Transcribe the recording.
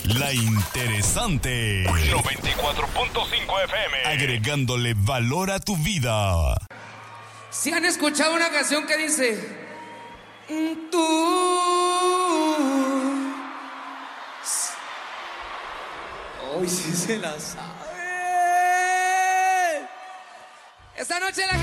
La interesante. 94.5 FM. Agregándole valor a tu vida. ¿Sí han escuchado una canción que dice: tú? Hoy sí se la sabe. Esta noche la gente